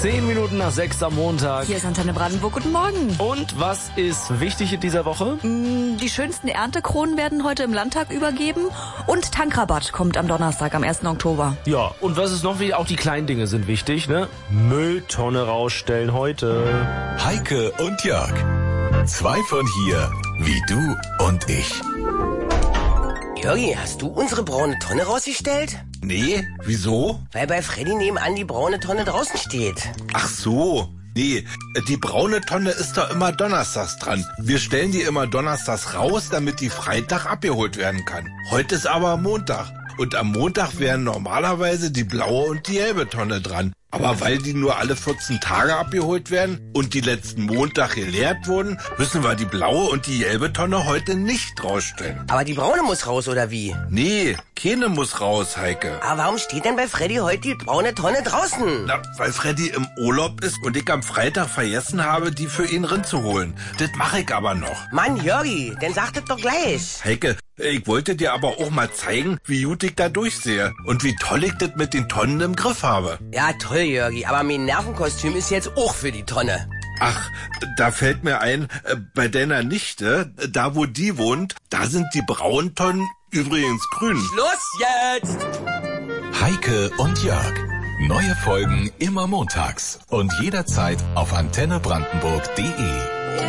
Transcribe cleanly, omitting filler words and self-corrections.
10 Minuten nach 6 am Montag. Hier ist Antenne Brandenburg. Guten Morgen. Und was ist wichtig in dieser Woche? Die schönsten Erntekronen werden heute im Landtag übergeben. Und Tankrabatt kommt am Donnerstag, am 1. Oktober. Ja, und was ist noch wichtig? Auch die kleinen Dinge sind wichtig, ne? Mülltonne rausstellen heute. Heike und Jörg. Zwei von hier, wie du und ich. Jörgi, hast du unsere braune Tonne rausgestellt? Nee, wieso? Weil bei Freddy nebenan die braune Tonne draußen steht. Ach so. Nee, die braune Tonne ist doch immer donnerstags dran. Wir stellen die immer donnerstags raus, damit die Freitag abgeholt werden kann. Heute ist aber Montag. Und am Montag wären normalerweise die blaue und die gelbe Tonne dran. Aber weil die nur alle 14 Tage abgeholt werden und die letzten Montag geleert wurden, müssen wir die blaue und die gelbe Tonne heute nicht rausstellen. Aber die braune muss raus, oder wie? Nee, keine muss raus, Heike. Aber warum steht denn bei Freddy heute die braune Tonne draußen? Na, weil Freddy im Urlaub ist und ich am Freitag vergessen habe, die für ihn reinzuholen. Das mache ich aber noch. Mann, Jörgi, dann sag das doch gleich. Heike, ich wollte dir aber auch mal zeigen, wie gut ich da durchsehe und wie toll ich das mit den Tonnen im Griff habe. Ja, toll, Jörgi, aber mein Nervenkostüm ist jetzt auch für die Tonne. Ach, da fällt mir ein, bei deiner Nichte, da wo die wohnt, da sind die braunen Tonnen übrigens grün. Schluss jetzt! Heike und Jörg. Neue Folgen immer montags und jederzeit auf antennebrandenburg.de.